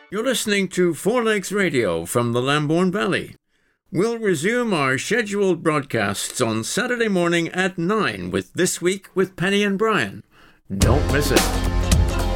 You're listening to Four Legs Radio from the Lambourne Valley. We'll resume our scheduled broadcasts on Saturday morning at 9 with This Week with Penny and Brian. Don't miss it.